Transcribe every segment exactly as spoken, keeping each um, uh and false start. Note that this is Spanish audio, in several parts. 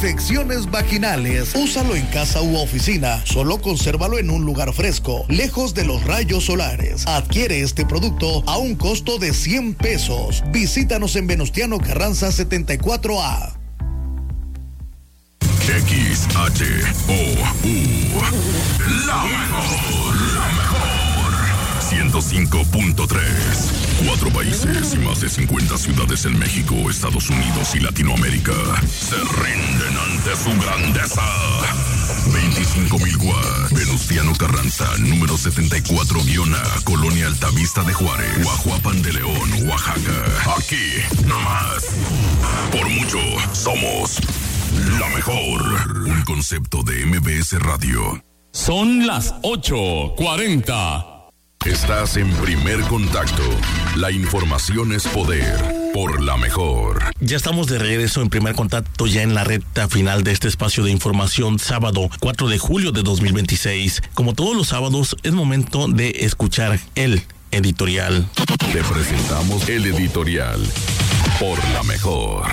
Infecciones vaginales. Úsalo en casa u oficina. Solo consérvalo en un lugar fresco, lejos de los rayos solares. Adquiere este producto a un costo de cien pesos. Visítanos en Venustiano Carranza setenta y cuatro A. X H O U. La mejor, la mejor. ciento cinco punto tres. Cuatro países y más de cincuenta ciudades en México, Estados Unidos y Latinoamérica se rinden ante su grandeza. veinticinco mil watts. Venustiano Carranza, número setenta y cuatro A, Colonia Altavista de Juárez, Guajuapan de León, Oaxaca. Aquí, nomás. Por mucho, somos la mejor. Un concepto de M B S Radio. Son las ocho cuarenta. Estás en Primer Contacto. La información es poder. Por la mejor. Ya estamos de regreso en Primer Contacto, ya en la recta final de este espacio de información, sábado cuatro de julio de dos mil veintiséis. Como todos los sábados, es momento de escuchar el editorial. Te presentamos el editorial por la mejor.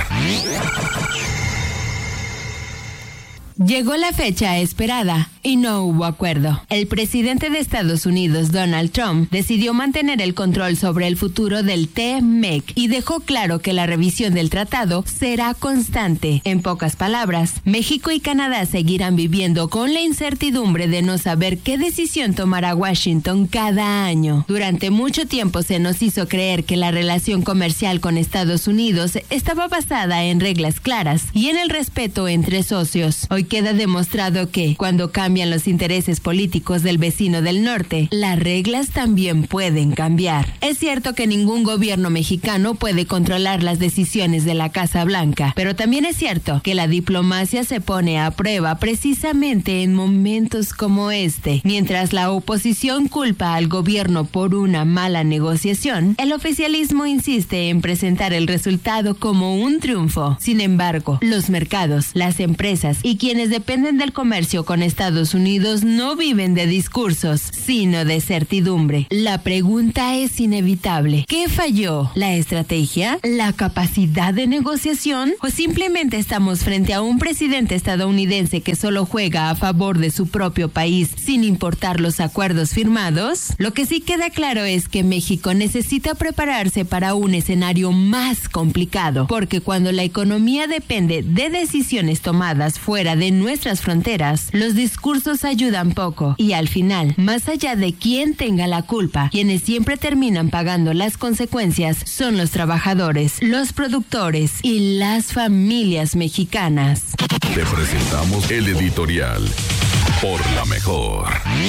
Llegó la fecha esperada y no hubo acuerdo. El presidente de Estados Unidos, Donald Trump, decidió mantener el control sobre el futuro del T M E C y dejó claro que la revisión del tratado será constante. En pocas palabras, México y Canadá seguirán viviendo con la incertidumbre de no saber qué decisión tomará Washington cada año. Durante mucho tiempo se nos hizo creer que la relación comercial con Estados Unidos estaba basada en reglas claras y en el respeto entre socios. Hoy queda demostrado que, cuando cambian los intereses políticos del vecino del norte, las reglas también pueden cambiar. Es cierto que ningún gobierno mexicano puede controlar las decisiones de la Casa Blanca, pero también es cierto que la diplomacia se pone a prueba precisamente en momentos como este. Mientras la oposición culpa al gobierno por una mala negociación, el oficialismo insiste en presentar el resultado como un triunfo. Sin embargo, los mercados, las empresas y quienes dependen del comercio con Estados Unidos no viven de discursos, sino de certidumbre. La pregunta es inevitable. ¿Qué falló? ¿La estrategia? ¿La capacidad de negociación? ¿O simplemente estamos frente a un presidente estadounidense que solo juega a favor de su propio país sin importar los acuerdos firmados? Lo que sí queda claro es que México necesita prepararse para un escenario más complicado, porque cuando la economía depende de decisiones tomadas fuera de nuestras fronteras, los discursos ayudan poco y al final, más allá de quién tenga la culpa, quienes siempre terminan pagando las consecuencias son los trabajadores, los productores y las familias mexicanas. Te presentamos el editorial por la mejor.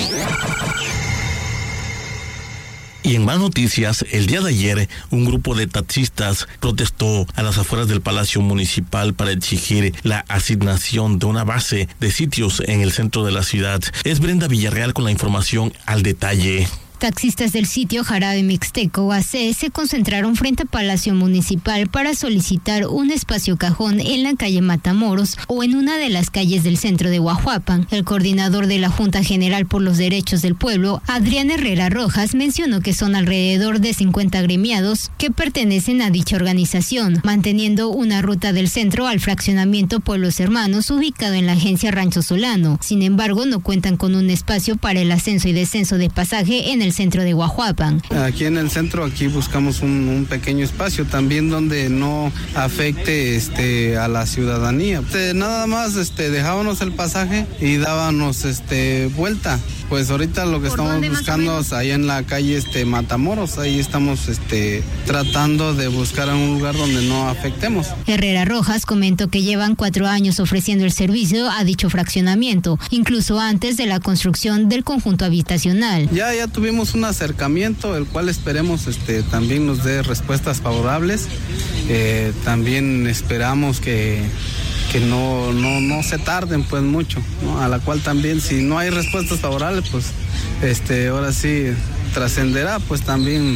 Y en más noticias, el día de ayer, un grupo de taxistas protestó a las afueras del Palacio Municipal para exigir la asignación de una base de sitios en el centro de la ciudad. Es Brenda Villarreal con la información al detalle. Taxistas del sitio Jarabe Mixteco U A C se concentraron frente a Palacio Municipal para solicitar un espacio cajón en la calle Matamoros o en una de las calles del centro de Guajuapan. El coordinador de la Junta General por los Derechos del Pueblo, Adrián Herrera Rojas, mencionó que son alrededor de cincuenta agremiados que pertenecen a dicha organización, manteniendo una ruta del centro al fraccionamiento Pueblos Hermanos ubicado en la agencia Rancho Solano. Sin embargo, no cuentan con un espacio para el ascenso y descenso de pasaje en el centro de Guajuapan. Aquí en el centro, aquí buscamos un, un pequeño espacio también donde no afecte este a la ciudadanía. Este, nada más este dejábamos el pasaje y dábamos este vuelta. Pues ahorita lo que estamos buscando es ahí en la calle este Matamoros, ahí estamos este tratando de buscar un lugar donde no afectemos. Herrera Rojas comentó que llevan cuatro años ofreciendo el servicio a dicho fraccionamiento, incluso antes de la construcción del conjunto habitacional. Ya ya tuvimos un acercamiento, el cual esperemos este también nos dé respuestas favorables. Eh, también esperamos que que no, no, no se tarden pues mucho, ¿no? A la cual también si no hay respuestas favorables, pues este ahora sí trascenderá pues también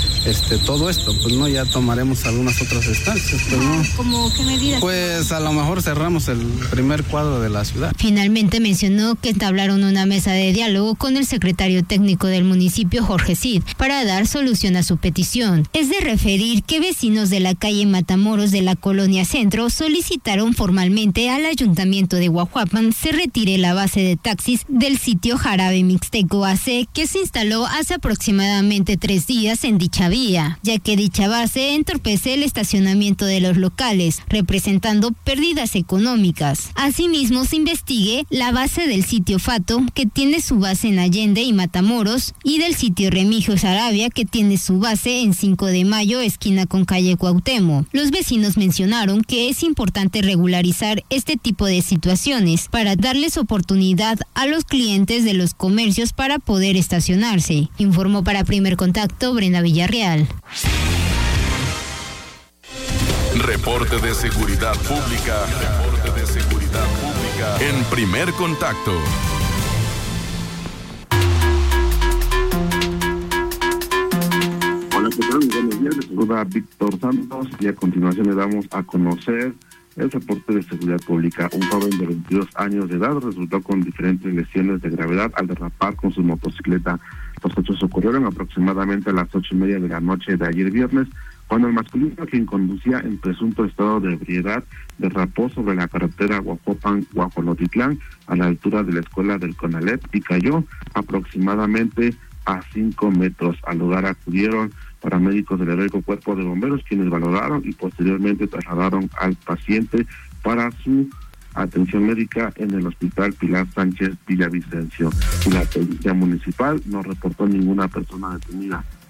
este todo esto, pues no, ya tomaremos algunas otras estancias, pues no. ¿Cómo qué medidas? Pues a lo mejor cerramos el primer cuadro de la ciudad. Finalmente mencionó que entablaron una mesa de diálogo con el secretario técnico del municipio, Jorge Cid, para dar solución a su petición. Es de referir que vecinos de la calle Matamoros de la Colonia Centro solicitaron formalmente al Ayuntamiento de Guajuapan se retire la base de taxis del sitio Jarabe Mixteco A C, que se instaló hace aproximadamente tres días en dicha vía, ya que dicha base entorpece el estacionamiento de los locales, representando pérdidas económicas. Asimismo, se investigue la base del sitio Fato, que tiene su base en Allende y Matamoros, y del sitio Remigios Arabia, que tiene su base en cinco de mayo, esquina con calle Cuauhtémoc. Los vecinos mencionaron que es importante regularizar este tipo de situaciones para darles oportunidad a los clientes de los comercios para poder estacionarse. Informó para Primer Contacto Brenda Villarreal. Reporte de seguridad pública. Reporte de seguridad pública en Primer Contacto. Hola, ¿qué tal? Buenos días, les saluda Víctor Santos y a continuación le damos a conocer el reporte de seguridad pública. Un joven de veintidós años de edad resultó con diferentes lesiones de gravedad al derrapar con su motocicleta. Los hechos ocurrieron aproximadamente a las ocho y media de la noche de ayer viernes, cuando el masculino, quien conducía en presunto estado de ebriedad, derrapó sobre la carretera Guajuapan-Guajolotitlán a la altura de la escuela del CONALEP y cayó aproximadamente a cinco metros. Al lugar acudieron paramédicos del heroico Cuerpo de Bomberos, quienes valoraron y posteriormente trasladaron al paciente para su atención médica en el Hospital Pilar Sánchez Villavicencio. Y la policía municipal no reportó ninguna persona detenida.